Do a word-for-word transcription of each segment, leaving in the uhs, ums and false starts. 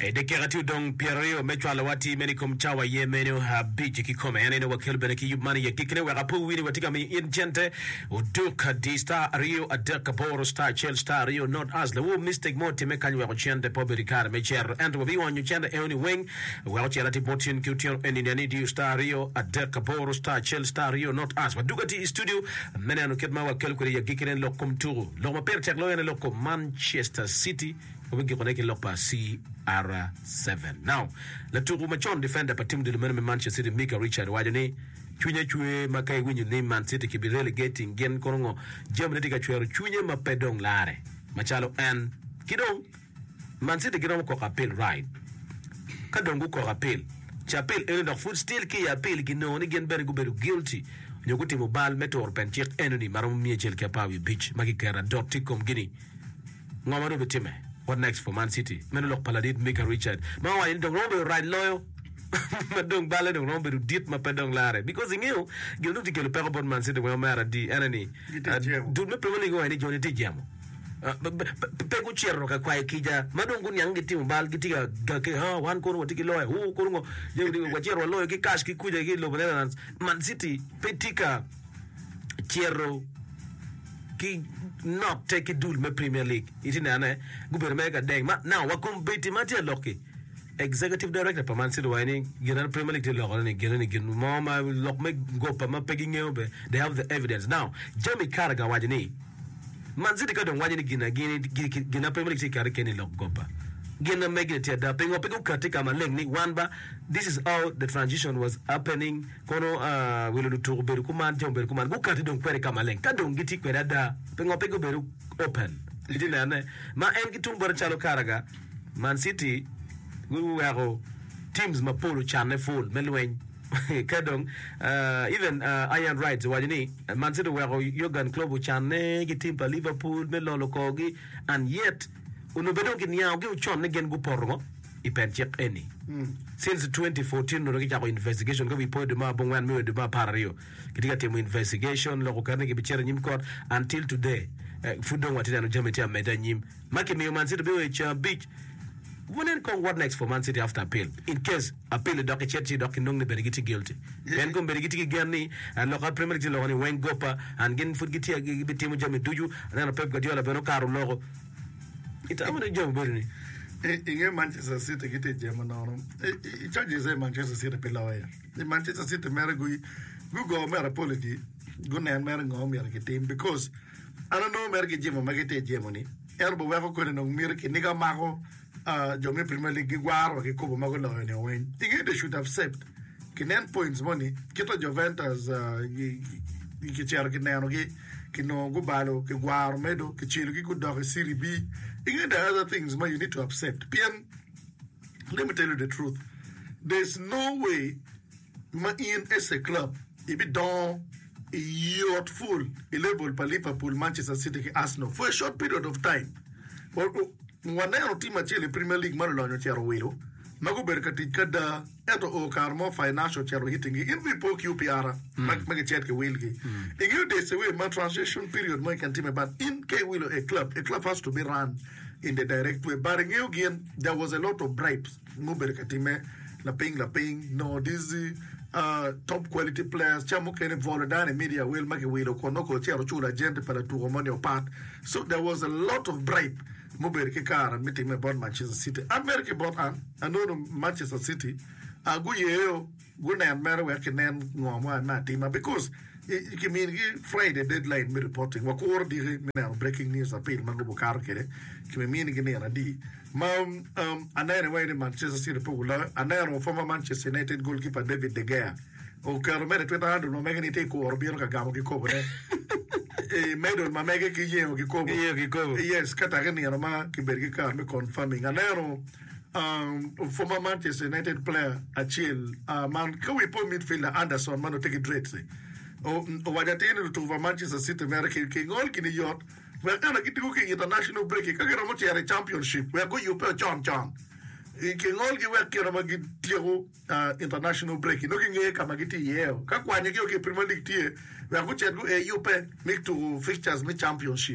Dekeratiu dong Pierre Mechwala wati meni kumchawa ye menu ha biji kikome ene no wakil bene ki yumani ye kikine wega pu wini watika mi injente uduka di star Rio adeka boro star chel star Rio not as le wo mistake mo time kanyu wego chende pobe rikare mecher and wabi wanyu chende eoni wing wego chela ti botin kution eni nani di star Rio adeka boro star chel star Rio not as waduka ti studio mene anu ketma wakil kuri ye kikine lokum turu loma per tek lo ene lokum Manchester City wigi koneki lokpa C R seven. Now, la turu machon defender pa timu dilumene me Manchester City Mika Richard wajani chunye chue makai winyu ni Man City ki be relegating gen konongo jam netika chue chunye mapedong lare machalo and kidong Man City kidong ko kapel right kadongu ko kapel chapel ene dok foot still ki apel ki no ni gen beru beru guilty nyoguti mobile metor pen chek enemy marum miechel kapawi beach makikera dot tikom gini ngomaro betime. What next for Man City? Menelok Paladit Mika Richard. Mawa in the rombe right loyal. Madong bale dong rombe dit ma pedong lare. Because in you, you know to get a pair about Man City when mara di enemy. Do me probably go any Johnny Tijamo. Pegu chero ka kwa kija. Madong gunyang giti mbal giti ga ke ha one kono tiki loy. Hu kono je wa chero loy ki cash ki kuja ki lo Man City petika chero ki not take a duel me Premier League. It in an Gubermega dang. Now, what come beat him at your lucky? Executive Director per Man City Wine, General Premier League to Logan again and again. Mama will lock me go per my pegging over. They have the evidence. Now, Jamie Carragher, what you need. Man City got on one again again, Gina Premier League Carragher lock gopa. Gina make it a dapping up, Katika Maleng, one bar. This is how the transition was happening. Kono, uh, will do to Berukuman, John Berukuman, go cut it on Querica Maleng. Kadon get it where da, Pengopego Beru open. Little Anne, Ma Engitum Barchalo Carragher, Man City, we were teams Mapolo Chane full, Melway, Kadong, uh, even uh, Iron Rights, what you need. Man City were Yogan Club, Chane, Timpa, Liverpool, Melolo Kogi, and yet. Uno bedong kinyao gi uchon again go porgo ipen check any since twenty fourteen no kita ko investigation ko report de ma bongwan me de ma parario kitika temu investigation lo ko karne ki bichere nyim court until today fudong watina no jameti ameda nyim make me Man City be we beach wonen ko what next for Man City after appeal in case appeal doc cheti doc ndong ne berigiti guilty ben ko berigiti gerni and local premier league lo ni wen gopa and gen fudgiti gi temu jameti duju na Pep Guardiola beno karo logo. It's a job, Bernie. In Manchester City, get a German on it. Charges a Manchester City Pilaway. The Manchester City Maragui, Google Marapology, Gunan Marangom team because I don't know American Jim Magate Germany. Elbow Wako couldn't know Mirki Niga Mago, uh, Jomi Premier League Guar or Kikobo Magolo in your way. They should have saved Kinan points money, Kito Juventus, uh, Gichar Kinanogi. Kino Gubalo, Kiguar, Medo, Kichilu, Kikudor, Siri B. Again, the other things man, you need to accept. P M, let me tell you the truth. There's no way, man, in as a club, if it don't, you're full, a level by Liverpool, Manchester City, Arsenal, for a short period of time. Well, one I team at Chile Premier League, Marlon, Chero Willow, Mago Berkati Kada, Eto Okar, more financial Chero hitting in we poke U P R, Magachet Wilgi. In you days away, my transition period, my can team about in K Willow, a club, a club has to be run in the direct way. But in again, there was a lot of bribes. Muberkatime, La Ping, La Ping, no, these uh, top quality players, Chamukene Volodane media will make a willow, Konoko, Chero Chula, Gente, Palatu, money apart. So there was a lot of bribe. Muberke car and meeting me about Manchester City. America bought an, I know Manchester City. I go here, go and marry where can then go on team because it can mean Friday deadline me reporting. What or the breaking news appeal, Mango car kere, can mean again a D. Mom, um, and then away in Manchester City, and then former Manchester United goalkeeper David De Gea. O Carmel twenty hundred, no making it take or be a gamo cover. Medal Mamega Kiyo Kiko. Yes, Katagani Rama Kibergi car me confirming. And then um former Manchester United player Achille, uh man can we put midfielder Anderson, man take it straight. Oh Wajatene to Manchester City American King all Kini York. We're gonna get looking international break. You can get a championship. We're going to pay John John. King all give work Kiramagi uh international break. Looking here Kamagiti Yeo. Kakwanya Premier League tier. We are going to a U P make to fixtures me championship.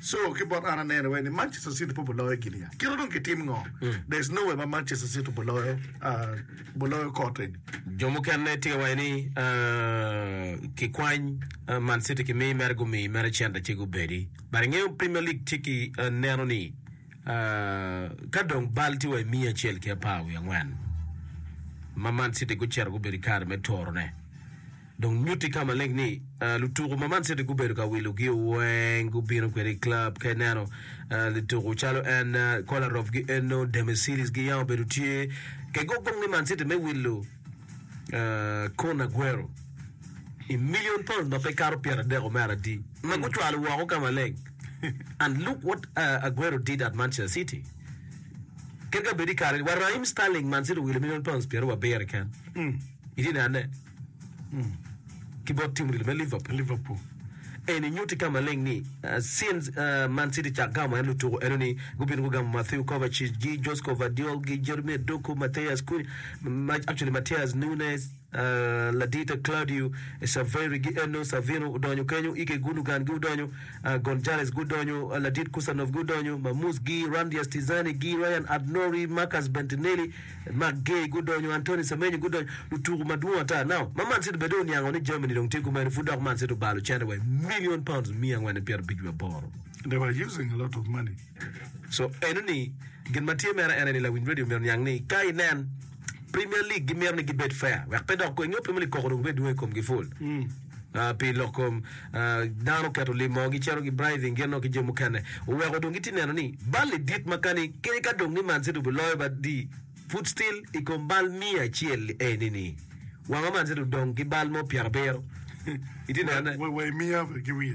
So kibon ana nene when Manchester City po below gini. Kiro don't get team ngo. There's no way Manchester City below uh below cottage. Jomo kan ne tiga wani uh ki kwany uh, Man City ki mi mergo mi mere chanda chigu bedi. Bari ngeo Premier League tiki uh, nero ni uh kadong balti wa mi achel ki pa wi ngwan. Ma Man City go cher go bedi kar me torne. Donc nyuti kama leng ni uh, luturu maman sete kuberu ka wilu gi wen gu bino kweri club kenano uh, luturu chalo en uh, Kolarov gi eno Demisilis gi yao beru tie ke go gong ni Man City me wilu uh, Kun Aguero a million pounds no pe caro piera de Romero di ma go chalo wa kama leng and look what uh, Aguero did at Manchester City kega bedi kare wa Raheem Sterling Man City will million pounds piera wa bear can mm. It ane mm. Kibot team will Liverpool Liverpool and in Utica Malengni uh, since uh, Man City Chagama and to Eroni Gubin Gugam Matthew Kovacic G Josko Vadiol G Jeremy Doku Mateus Kuni actually Mateus Nunes uh, Ladita Claudio Saveri Giano Savino Udonyo Kenyo Ike Gunugan Gudonyo uh, Gonzalez Gudonyo uh, Ladit Kusanov Gudonyo Mamus Gi Randy Astizani Gi Ryan Adnori Marcus Bentinelli Mark Gay Gudonyo Anthony Semenyo Gudonyo Luturu Maduata now Maman City Bedoni on Germany don't take man food man City Balo Chanaway million pounds me and when the Pierre big ball. They were using a lot of money. So any get Matia Mera and any win radio Merniang Kai Nan Premier League Gimerni Gibet Fair. We are pedok going up Premier League Coron do come Giful. Uh P Locom uh Dano Catoli Mogi Cherokee Brithing Genoki Jemukane. We are going to get in Bali dit Makani Keka Dongi Man City below but the foot still Ikombal Mia Chiel Enini. Wangaman City Dongi Balmo Pierre Bero. It didn't we me up give me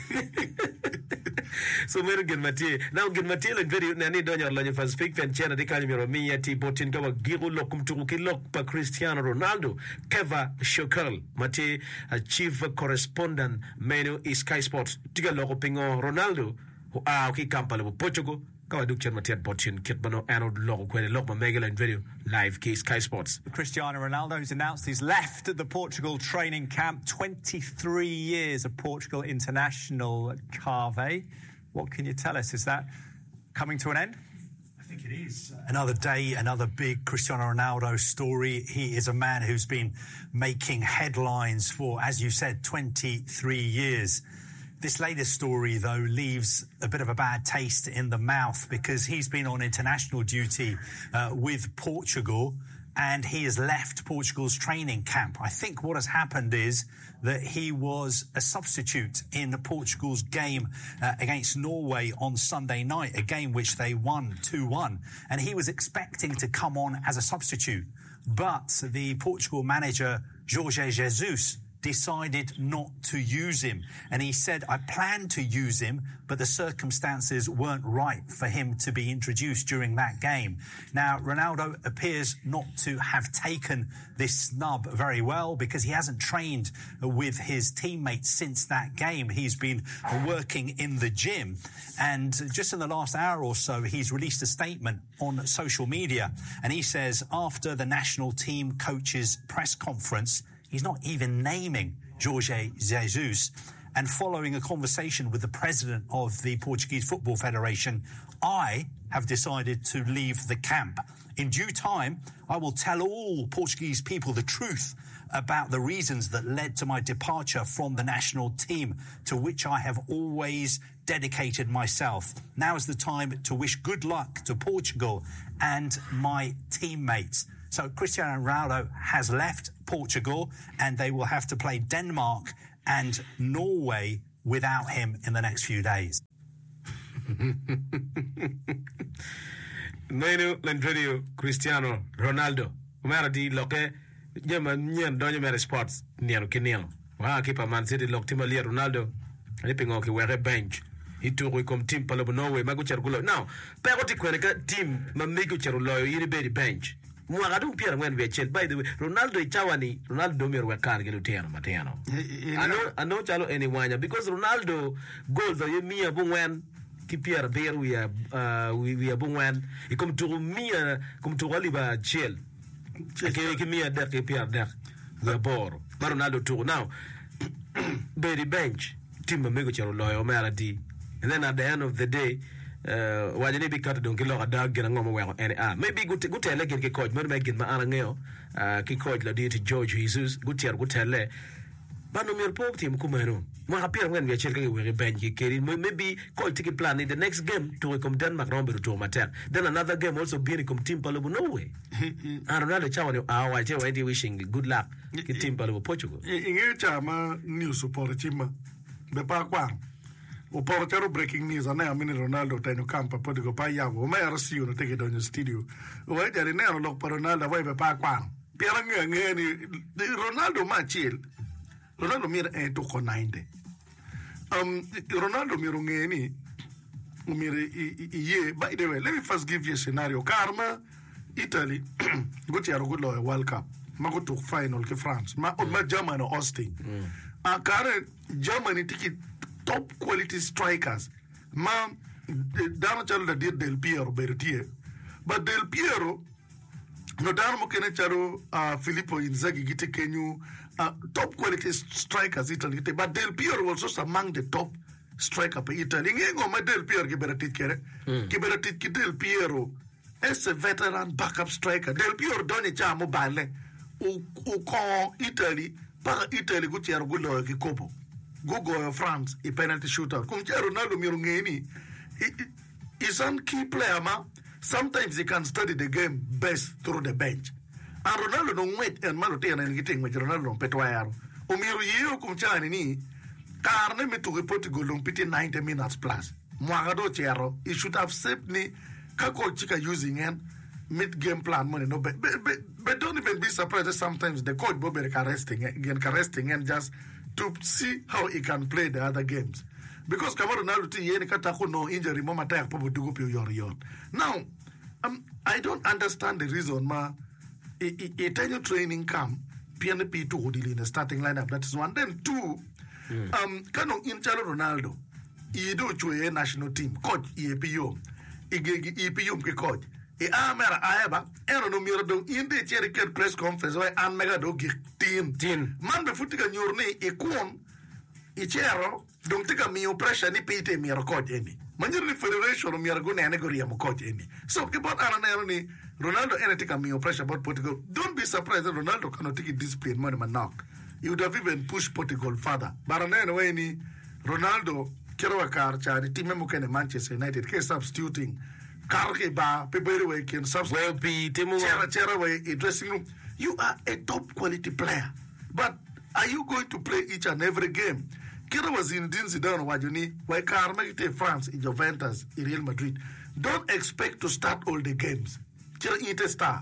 so meron gen Mathieu now gen Mathieu le video nani donyo la fa speak fan chena de kanyo mero mi ati botin ka gigo lokum tuku lok pa Cristiano Ronaldo Keva Shokal Mathieu a chief correspondent menu is Sky Sports tiga loko pingo Ronaldo ho a ki kampala bo Portugal ka duk chen Mathieu botin kit bano ano loko kwele lok ma megala video live ki Sky Sports. Cristiano Ronaldo has announced he's left the Portugal training camp. twenty-three years of Portugal international at Carve. What can you tell us? Is that coming to an end? I think it is. Another day, another big Cristiano Ronaldo story. He is a man who's been making headlines for, as you said, twenty-three years. This latest story, though, leaves a bit of a bad taste in the mouth because he's been on international duty uh, with Portugal and he has left Portugal's training camp. I think what has happened is that he was a substitute in Portugal's game uh, against Norway on Sunday night, a game which they won two one. And he was expecting to come on as a substitute. But the Portugal manager, Jorge Jesus, decided not to use him. And he said, I planned to use him, but the circumstances weren't right for him to be introduced during that game. Now, Ronaldo appears not to have taken this snub very well because he hasn't trained with his teammates since that game. He's been working in the gym. And just in the last hour or so, he's released a statement on social media. And he says, after the national team coaches press conference, he's not even naming Jorge Jesus. And following a conversation with the president of the Portuguese Football Federation, I have decided to leave the camp. In due time, I will tell all Portuguese people the truth about the reasons that led to my departure from the national team, to which I have always dedicated myself. Now is the time to wish good luck to Portugal and my teammates. So Cristiano Ronaldo has left Portugal and they will have to play Denmark and Norway without him in the next few days. Nenu Landredio Cristiano Ronaldo. Umara di loke jema nyen donyo mere sports niano kinelo. Wa kipa Man City lok timalia Ronaldo. Ani pingo ki were bench. Itu ko kom team palo Norway magu chergulo. Now, pero ti kweneka team mamigu cherulo yiri bedi bench. Muagadu Pierre when we chill. By the way, Ronaldo Chawani, Ronaldo Mir Wakan Gelutiano Matano. I know I know Chalo anyone because Ronaldo goals are me a bungwen, keep Pierre Bear we are uh we we are bungwen. He come to me come to Oliver chill. Okay, give me a deck Pierre deck. The ball. Ronaldo too now. By the bench, team Mego Charo Loyo Melody. And then at the end of the day, uh, wajani bi kat don kilo ada gina ngom we and ah maybe good good tele gen ke coach mer megin ma arangeo uh, ki coach la dit George Jesus good tier good tele bano mer pok team kumeno ma appear when we check we bench ke maybe coach take plan in the next game to come Denmark rombe to matter then another game also be come team palo no way and Ronaldo chawa ah wa je we wishing good luck ki team palo Portugal inge chama news support chima be pa kwa o portero breaking news ana amini Ronaldo taino campo Portugal pa yago ma era si uno take donyo studio o e dere nero lo Ronaldo vai be pa kwa piera nge ni Ronaldo ma chill Ronaldo mira e to ko ninety um Ronaldo miro nge ni umire ye by the way let me first give you a scenario karma Italy go to good lo World Cup ma go to final ke France ma mm. ma Germany Austin mm. a kare Germany ticket top quality strikers ma dano chalo da dir Del Piero Bertier but Del Piero no dano mo kene chalo uh, Filippo Inzaghi gite kenyu uh, top quality strikers Italy but Del Piero was also among the top striker per Italy ngengo ma Del Piero ke beratit kere mm. ke beratit ki Del Piero as a veteran backup striker Del Piero doni cha mo bale u u ko Italy para Italy go tiaro go lo ki kopo Google France a penalty shootout. Come Ronaldo Mirungeni is a key player, ma. Sometimes he can study the game best through the bench. And Ronaldo don't wait and Malotea and getting with Ronaldo Petuayaro. Umiru Yeo Kumchani ni Carne me to report go long pity ninety minutes plus. Mwagado Chiaro, he should have saved me Kako Chika using and mid game plan money. No, but, but, but, but don't even be surprised that sometimes the coach Bobby arresting again arresting and just to see how he can play the other games. Because Ronaldo ti yeni katako no injury mama taya popo dugo pio yor yor. Now, um, I don't understand the reason ma a tenure training camp P N P two in the starting lineup. That is one. Then two, mm. um, kano inchalo Ronaldo i do chwe national team coach I P U I P U ke coach. E amera aeba ero no miro do inde chere ker press conference why an mega do gi team team man be futika nyorni e kuon e chero don tika mio pressure ni pite miro coach eni manjir ni federation no miro go na ne go riam coach eni so ke bot ana ero ni Ronaldo ene tika mio pressure about Portugal. Don't be surprised that Ronaldo cannot take discipline money man knock. He would have even pushed Portugal further. But ana way ni Ronaldo kero akar cha ni team mo kene Manchester United ke substituting Karke ba people way can substitute. Well, be Timo Chera Chera way a dressing room. You are a top quality player, but are you going to play each and every game? Kira was in Dinzidon Wajuni, why Carmagite France in Juventus in Real Madrid. Don't expect to start all the games. Kira Interstar.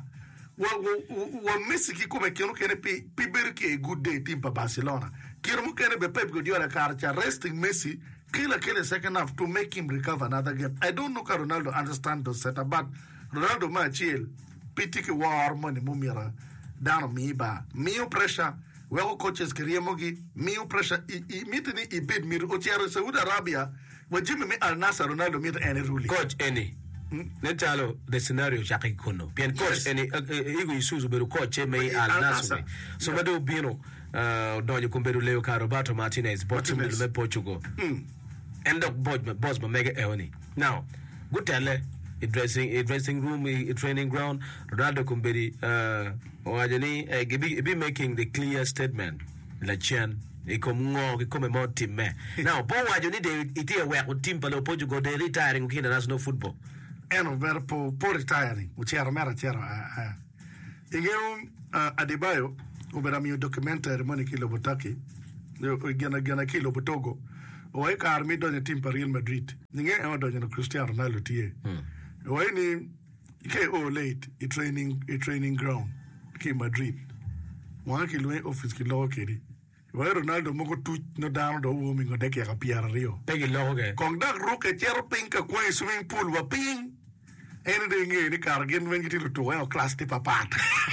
Wa Messi ki come kino kene pi pi berki a good day team pa Barcelona. Kira mu kene be Pep Guardiola karcha resting Messi. Killer kill a second half to make him recover another game. I don't know how Ronaldo understand the setup, but Ronaldo ma chill. Pitiki war money mumira down me ba. Mio pressure. Well coaches kiriamogi. Mio pressure. I meetini I bid me Ochiaro Saudi Arabia. When Jimmy Al Nasser Ronaldo meet any ruling. Coach any. Netalo the scenario Jackie Kuno. Pian coach any ego isuzu beru coach me Al Nasser. So wado bino uh donyo kumberu Leo Roberto Martinez bottom me Portugal. End up boss but mega eoni. Now, good tell a dressing a dressing room, a training ground, Ronaldo Kumbedi uh Wajani uh, be, be making the clear statement. La Chen, a come more come more team me. Now, Bo Wajani de it here where team Palo Portugal they retiring in the national football. And over po po retiring, which are mera terra. Again uh Adebayo, ubera mi documentary money kilo botaki. Gana gana kilo botogo. Why car me donya team per Real Madrid? Ninge e donya no Cristiano Ronaldo tie. Why ni ke o late a training a training ground ke Madrid. One ki lo office ki lo kedi. Why Ronaldo mo go tu no down do wo mi go de ke ka piara Rio. Pegi lo ge. Kong dak ro ke chero pinka ko swimming pool wa ping. Ene de nge ni car gen wen giti to well class ti papat.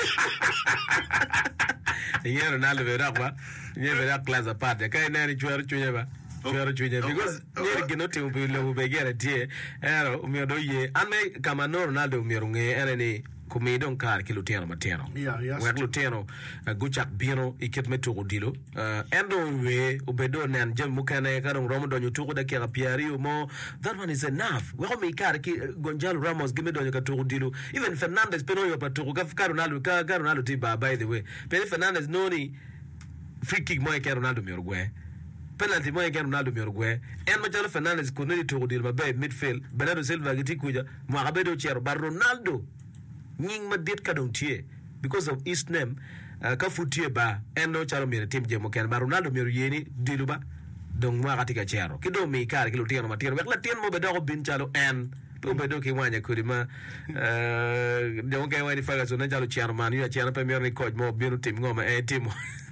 Ye Ronaldo ve rakwa. Ye ve rak class apart. Ka ene ni chuer chueba. Because you're going to be able to get a tear, and me do ye, and me Camano Ronaldo Mirunge, and any kumi don kar ki Luteno mateno Yeah, yes. wek Luteno guchak bino iket me tuko dilo endo we ubedo nen jem mukane karong romo donyo tuko da kera piari mo that one is enough we ko mi kar ki Gonzalo Ramos gimme donyo ka tuko dilo even Fernandez peno yo pa tuko ka Ronaldo ka Ronaldo ti ba by the way pero Fernandez noni free kick mo e ka Ronaldo mi orgwe penalty mo e ka Ronaldo mi orgwe en ma jalo Fernandez ko noni tuko dilo ba bay midfield Bernardo Silva giti kuja mo abedo chero bar Ronaldo nying ma dit ka don tie because of his name uh, ka futie ba en no charo mi team je mo ken ba Ronaldo mi yeni dilo ba don mo akati ka chero kido mi kar ki Luteno matino wek la tien mo be do bin chalo en to be do ki wanya kuri ma eh de mo ke wani faga so na chalo chero man yu chero premier ni coach mo binu team ngoma e team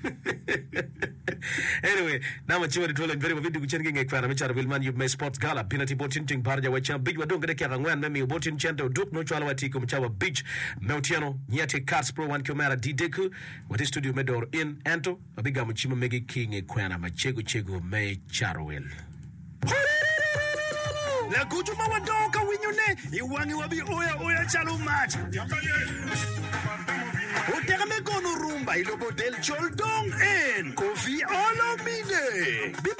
anyway now ma chiwa ditolo very mo video kuchen nge kwana me charo Wilman you may sports gala pinati botin ting barja wa cham big wa donga de kya ngwan me botin chento duk no chalo wati ko mchawa beach Meutiano nyate cars pro one camera dideku wa the studio medor in anto abiga mo chima megi king e kwana ma chego chego me charo will la kutuma wadoka winyune iwangi wabi oya oya chalo match Oterme kono rumba ilobo del choldong en Kofi Olomide.